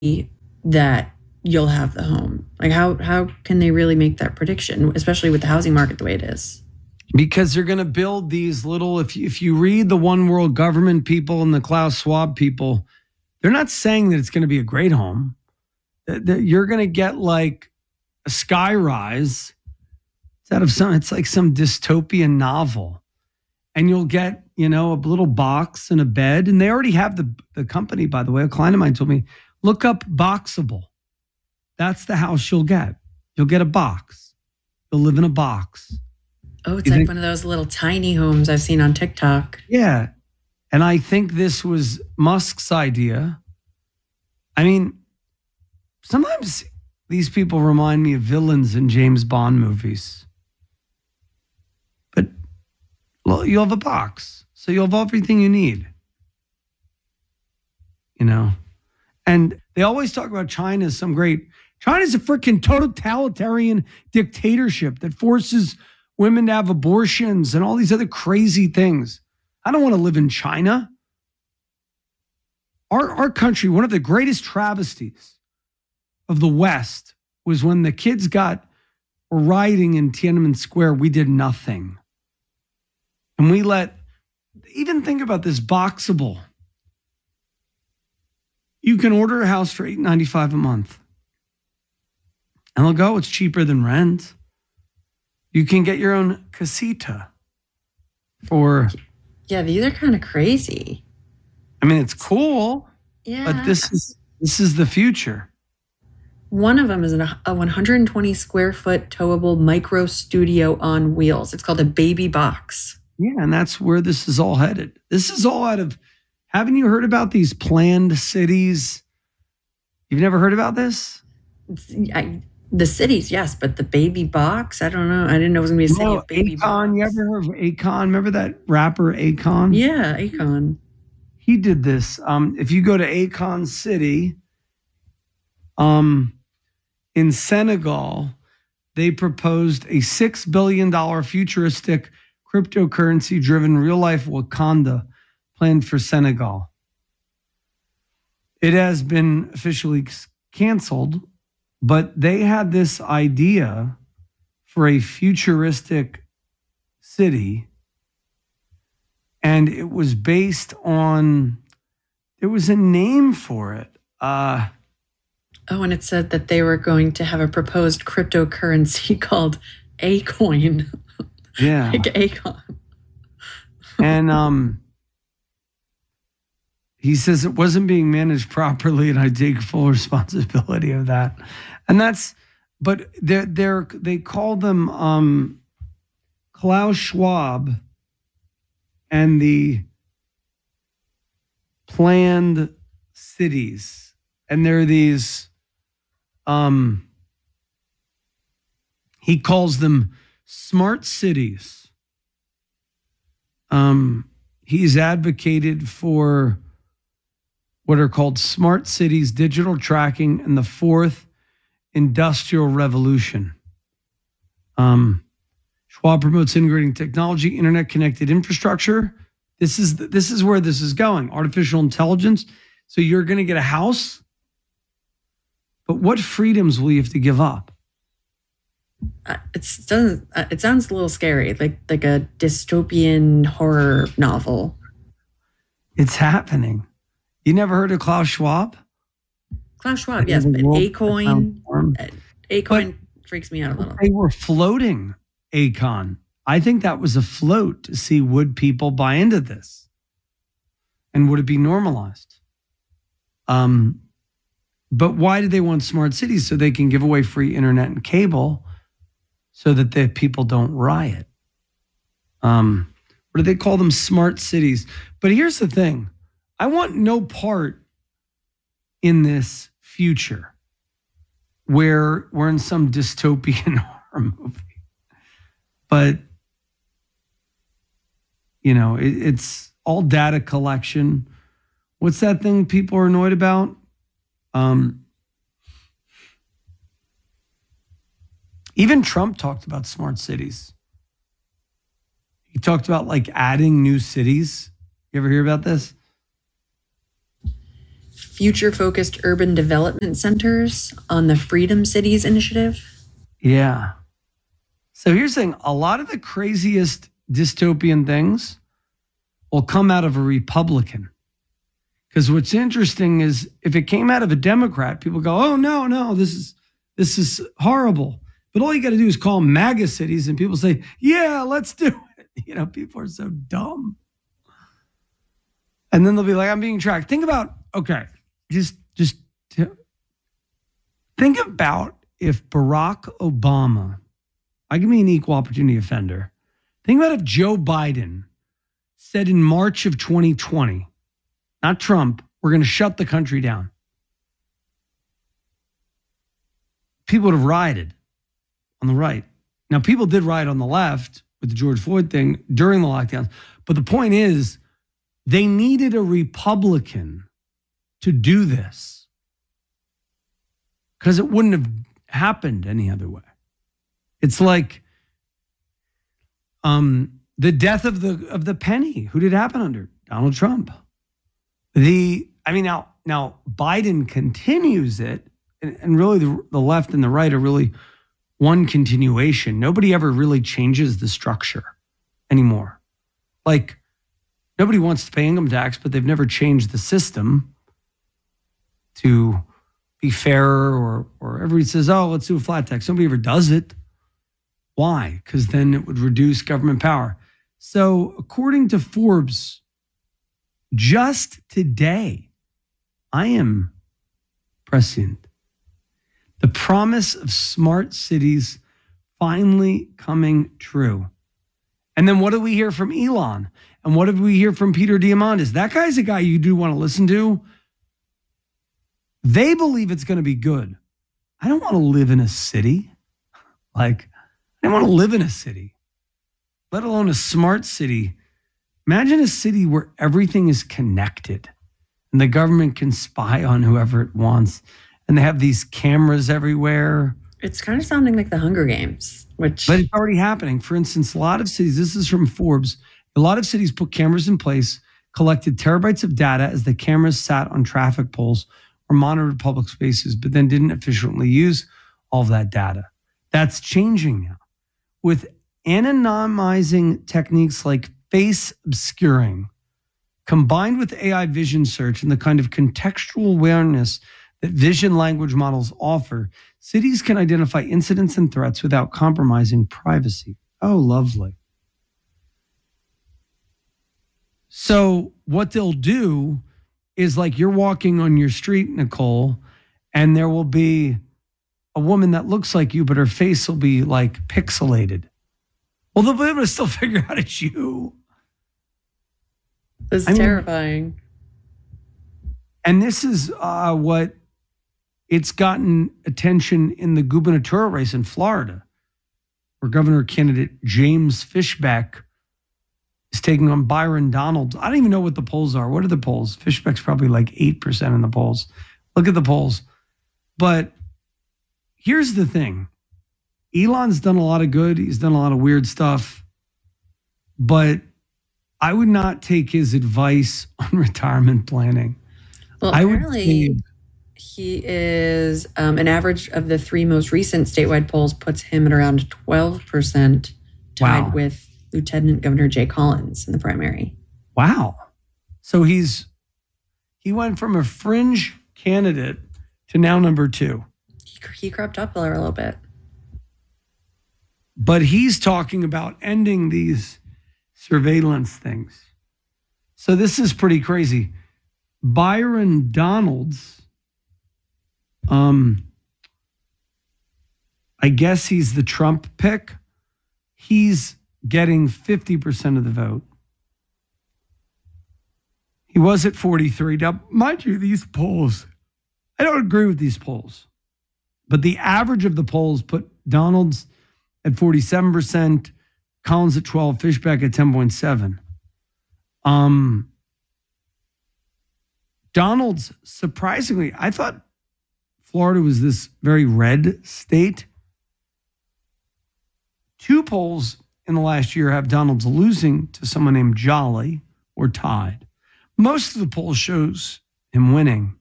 that you'll have the home? Like how can they really make that prediction, especially with the housing market the way it is? Because they're going to build these little, if you read the One World Government people and the Klaus Schwab people, they're not saying that it's going to be a great home. That you're going to get like a sky rise. It's like some dystopian novel. And you'll get, a little box and a bed. And they already have the company, by the way. A client of mine told me, look up Boxable. That's the house you'll get. You'll get a box. You'll live in a box. Oh, it's like one of those little tiny homes I've seen on TikTok. Yeah. And I think this was Musk's idea. I mean, sometimes these people remind me of villains in James Bond movies. But you'll have a box. So you'll have everything you need. And they always talk about China as China's a freaking totalitarian dictatorship that forces women to have abortions and all these other crazy things. I don't want to live in China. Our country, one of the greatest travesties of the West was when the kids were rioting in Tiananmen Square, we did nothing. And even think about this Boxable. You can order a house for $8.95 a month. And they'll go, it's cheaper than rent. You can get your own casita for... Yeah, these are kind of crazy. I mean, it's cool. Yeah. But this is the future. One of them is a 120 square foot towable micro studio on wheels. It's called a baby box. Yeah, and that's where this is all headed. This is all out of... Haven't you heard about these planned cities? You've never heard about this? The cities, yes, but the baby box, I don't know. I didn't know it was going to be a city of baby Akon, box. you ever heard of Akon? Remember that rapper Akon? Yeah, Akon. He did this. If you go to Akon City, in Senegal, they proposed a $6 billion futuristic cryptocurrency-driven real-life Wakanda planned for Senegal. It has been officially canceled, but they had this idea for a futuristic city, and it was based on, there was a name for it. And it said that they were going to have a proposed cryptocurrency called A-Coin. Yeah. Like Akon. And he says it wasn't being managed properly, and I take full responsibility of that. And but they call them Klaus Schwab and the planned cities. And there are these, he calls them smart cities. He's advocated for what are called smart cities, digital tracking, and the fourth industrial revolution. Schwab promotes integrating technology, internet-connected infrastructure. This is where this is going. Artificial intelligence. So you're going to get a house, but what freedoms will you have to give up? It sounds a little scary, like a dystopian horror novel. It's happening. You never heard of Klaus Schwab? Klaus Schwab, yes, but A-Coin freaks me out a little. They were floating Akon. I think that was a float to see would people buy into this, and would it be normalized? But why do they want smart cities? So they can give away free internet and cable, so that the people don't riot. What do they call them? Smart cities. But here's the thing. I want no part in this future where we're in some dystopian horror movie. But, it's all data collection. What's that thing people are annoyed about? Even Trump talked about smart cities. He talked about adding new cities. You ever hear about this? future-focused urban development centers on the Freedom Cities initiative. Yeah. So here's the thing. A lot of the craziest dystopian things will come out of a Republican. Because what's interesting is if it came out of a Democrat, people go, oh, no, this is horrible. But all you got to do is call them MAGA cities and people say, yeah, let's do it. People are so dumb. And then they'll be like, I'm being tracked. Think about, okay, just think about if Barack Obama, I can be an equal opportunity offender. Think about if Joe Biden said in March of 2020, not Trump, we're going to shut the country down. People would have rioted on the right. Now, people did riot on the left with the George Floyd thing during the lockdowns. But the point is, they needed a Republican to do this because it wouldn't have happened any other way. It's like the death of the penny. Who did it happen under? Donald Trump. Now Biden continues it, and really the left and the right are really one continuation. Nobody ever really changes the structure anymore. Like, nobody wants to pay income tax, but they've never changed the system to be fairer, or everybody says, oh, let's do a flat tax. Nobody ever does it. Why? Because then it would reduce government power. So according to Forbes, just today, I am prescient. The promise of smart cities finally coming true. And then what do we hear from Elon? And what did we hear from Peter Diamandis? That guy's a guy you do want to listen to. They believe it's going to be good. I don't want to live in a city. I don't want to live in a city, let alone a smart city. Imagine a city where everything is connected and the government can spy on whoever it wants. And they have these cameras everywhere. It's kind of sounding like the Hunger Games, But it's already happening. For instance, a lot of cities, this is from Forbes, a lot of cities put cameras in place, collected terabytes of data as the cameras sat on traffic poles or monitored public spaces, but then didn't efficiently use all of that data. That's changing now. With anonymizing techniques like face obscuring, combined with AI vision search and the kind of contextual awareness that vision language models offer, cities can identify incidents and threats without compromising privacy. Oh, lovely. So what they'll do is, like, you're walking on your street, Nicole, and there will be a woman that looks like you, but her face will be like pixelated. Well, they'll be able to still figure out it's you. It's terrifying. And this is what it's gotten attention in the gubernatorial race in Florida, where governor candidate James Fishbeck is taking on Byron Donalds. I don't even know what the polls are. What are the polls? Fishbeck's probably like 8% in the polls. Look at the polls. But here's the thing. Elon's done a lot of good. He's done a lot of weird stuff. But I would not take his advice on retirement planning. Well, apparently he is an average of the three most recent statewide polls puts him at around 12%, tied with Lieutenant Governor Jay Collins in the primary. Wow. So he went from a fringe candidate to now number 2. He crept up a little bit. But he's talking about ending these surveillance things. So this is pretty crazy. Byron Donalds, I guess he's the Trump pick. He's getting 50% of the vote. He was at 43. Now, mind you, these polls, I don't agree with these polls, but the average of the polls put Donalds at 47%, Collins at 12, Fishbeck at 10.7. Donalds, surprisingly, I thought Florida was this very red state. 2 polls in the last year have Donalds losing to someone named Jolly or tied. Most of the polls shows him winning.